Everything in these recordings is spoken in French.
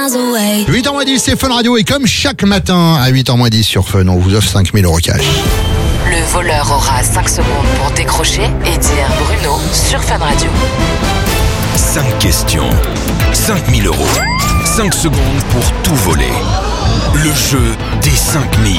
miles away. 8h10, c'est Fun Radio et comme chaque matin à 8h10 sur Fun, on vous offre 5 000 € cash. Le voleur aura 5 secondes pour décrocher et dire Bruno sur Fun Radio. 5 questions, 5 000 €. 5 secondes pour tout voler. Le jeu des 5 000.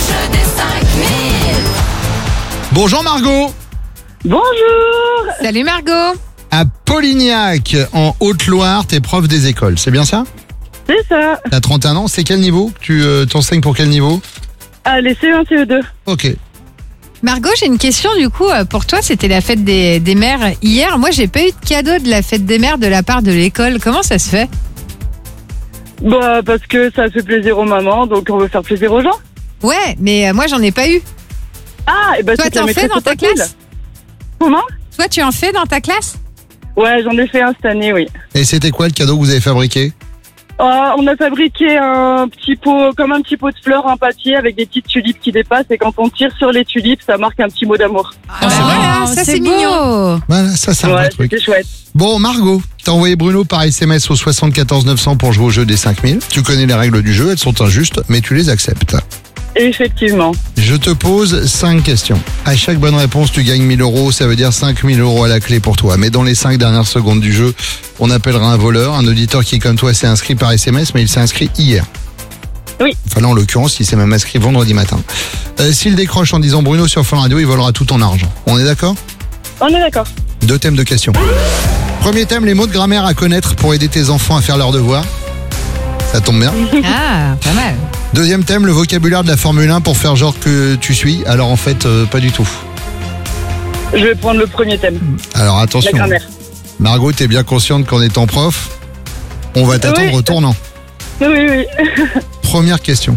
Bonjour Margot. Bonjour. Salut Margot. À Polignac, en Haute-Loire, t'es prof des écoles, c'est bien ça? C'est ça. T'as 31 ans, c'est quel niveau? Tu t'enseignes pour quel niveau? Allez, CE1, CE2. Ok. Margot, j'ai une question du coup pour toi. C'était la fête des mères hier. Moi, j'ai pas eu de cadeau de la fête des mères de la part de l'école. Comment ça se fait? Bah, parce que ça fait plaisir aux mamans, donc on veut faire plaisir aux gens. Ouais, mais moi, j'en ai pas eu. Ah, et bah, Toi, c'est que la t'en fais maîtresse dans est pas ta cool. classe? Comment? Toi, tu en fais dans ta classe? Ouais, j'en ai fait un cette année, oui. Et c'était quoi le cadeau que vous avez fabriqué? On a fabriqué un petit pot, comme un petit pot de fleurs en papier avec des petites tulipes qui dépassent, et quand on tire sur les tulipes, ça marque un petit mot d'amour. Ah, voilà, ça c'est mignon. Voilà, ça c'est un Ouais, vrai truc. c'était chouette. Bon Margot, t'as envoyé Bruno par SMS au 74 900 pour jouer au jeu des 5 000. Tu connais les règles du jeu, elles sont injustes, mais tu les acceptes. Effectivement. Je te pose 5 questions. À chaque bonne réponse, tu gagnes 1 000 €, ça veut dire 5 000 € à la clé pour toi. Mais dans les 5 dernières secondes du jeu, on appellera un voleur, un auditeur qui, comme toi, s'est inscrit par SMS, mais il s'est inscrit hier. Oui. Enfin là, en l'occurrence, il s'est même inscrit vendredi matin. S'il décroche en disant Bruno sur Fun Radio, il volera tout ton argent. On est d'accord? On est d'accord. 2 thèmes de questions. Premier thème, les mots de grammaire à connaître pour aider tes enfants à faire leurs devoirs. Ça tombe bien. Ah, pas mal. Deuxième thème, le vocabulaire de la Formule 1 pour faire genre que tu suis. Alors en fait, pas du tout. Je vais prendre le premier thème. Alors La attention. grammaire. Margot, t'es bien consciente qu'en étant prof, on va t'attendre Oui. au tournant. Oui. Première question.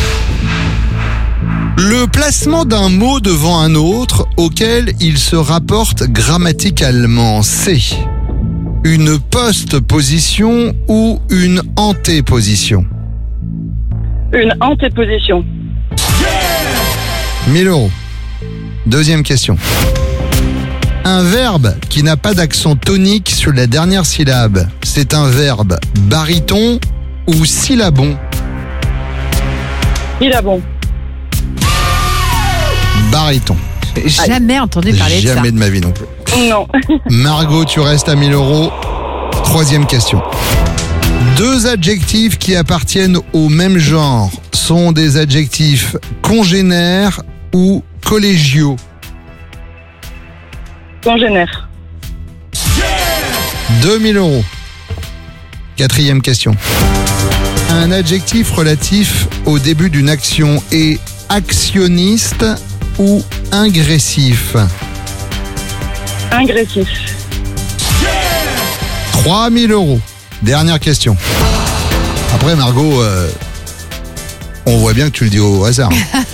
Le placement d'un mot devant un autre auquel il se rapporte grammaticalement, c'est une postposition ou une antéposition? Une antéposition. 1 000 €. Deuxième question. Un verbe qui n'a pas d'accent tonique sur la dernière syllabe, c'est un verbe baryton ou syllabon? Il a bon. Baryton. J'ai jamais entendu parler de ça. Jamais de ma vie non plus. Non. Margot, tu restes à 1 000 €. Troisième question. 2 adjectifs qui appartiennent au même genre sont des adjectifs congénères ou collégiaux? Congénère. 2 000 €. Quatrième question. Un adjectif relatif au début d'une action est actionniste ou ingressif? Ingressif. 3 000 €. Dernière question. Après, Margot, on voit bien que tu le dis au hasard.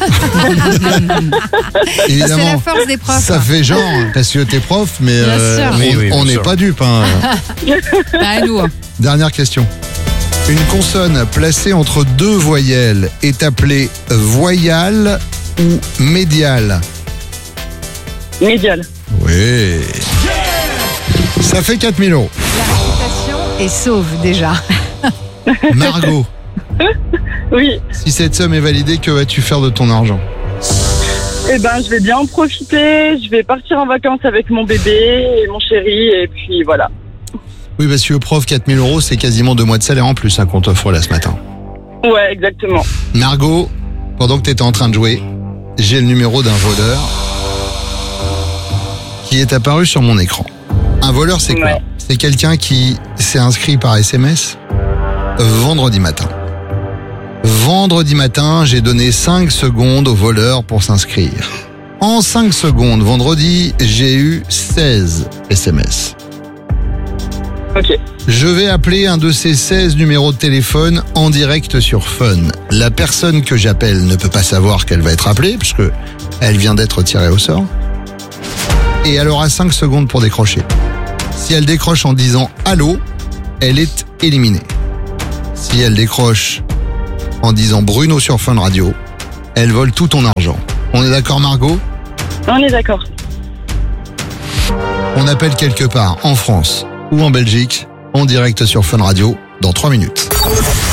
C'est Évidemment, la force des profs. ça fait genre, parce que t'es prof, mais Bien sûr. Oui, on bien n'est sûr. pas dupes. Hein. Ah, nous, hein. Dernière question. Une consonne placée entre 2 voyelles est appelée voyale ou médiale? Médial. Oui. Ça fait 4 000 €. La réputation est sauve déjà. Margot, Oui. si cette somme est validée, que vas-tu faire de ton argent? Eh ben, je vais bien en profiter. Je vais partir en vacances avec mon bébé et mon chéri, et puis voilà. Oui, parce que le prof, 4 000 € c'est quasiment 2 mois de salaire en plus hein, qu'on t'offre là ce matin. Ouais, exactement. Margot, pendant que tu étais en train de jouer, j'ai le numéro d'un voleur qui est apparu sur mon écran. Un voleur, c'est quoi? Ouais. C'est quelqu'un qui s'est inscrit par SMS vendredi matin. Vendredi matin, j'ai donné 5 secondes au voleur pour s'inscrire. En 5 secondes, vendredi, j'ai eu 16 SMS. Ok. Je vais appeler un de ces 16 numéros de téléphone en direct sur Fun. La personne que j'appelle ne peut pas savoir qu'elle va être appelée, puisque elle vient d'être tirée au sort. Et elle aura 5 secondes pour décrocher. Si elle décroche en disant « Allô », elle est éliminée. Si elle décroche en disant « Bruno sur Fun Radio », elle vole tout ton argent. On est d'accord, Margot? On est d'accord. On appelle quelque part en France ou en Belgique, en direct sur Fun Radio, dans 3 minutes.